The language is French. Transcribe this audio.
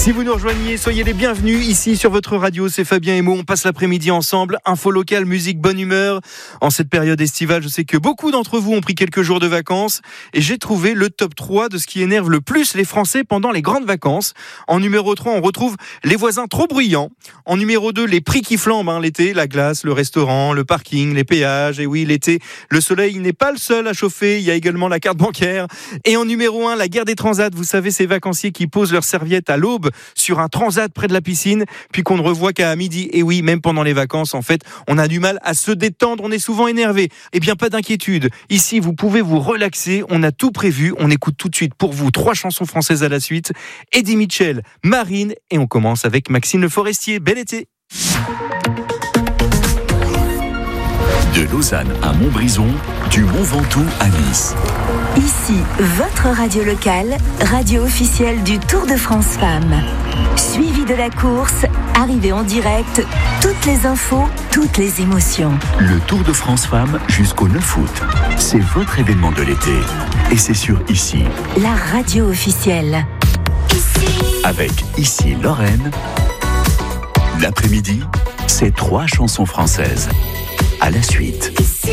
Si vous nous rejoignez, soyez les bienvenus ici sur votre radio, c'est Fabien et Mo. On passe l'après-midi ensemble, info locale, musique, bonne humeur. En cette période estivale, je sais que beaucoup d'entre vous ont pris quelques jours de vacances et j'ai trouvé le top 3 de ce qui énerve le plus les Français pendant les grandes vacances. En numéro 3, on retrouve les voisins trop bruyants. En numéro 2, les prix qui flambent l'été, la glace, le restaurant, le parking, les péages. Et oui, l'été, le soleil n'est pas le seul à chauffer, il y a également la carte bancaire. Et en numéro 1, la guerre des transats. Vous savez, ces vacanciers qui posent leurs serviettes à l'aube sur un transat près de la piscine, puis qu'on ne revoit qu'à midi. Et oui, même pendant les vacances, en fait, on a du mal à se détendre, on est souvent énervé. Eh bien, pas d'inquiétude. Ici, vous pouvez vous relaxer, on a tout prévu. On écoute tout de suite pour vous 3 chansons françaises à la suite. Eddie Mitchell, Marine, et on commence avec Maxime Le Forestier. Bel été. De Lausanne à Montbrison, du Mont Ventoux à Nice. Ici, votre radio locale, radio officielle du Tour de France Femmes. Suivi de la course, arrivée en direct, toutes les infos, toutes les émotions. Le Tour de France Femmes jusqu'au 9 août. C'est votre événement de l'été. Et c'est sur Ici. La radio officielle. Avec Ici Lorraine. L'après-midi, c'est 3 chansons françaises. À la suite.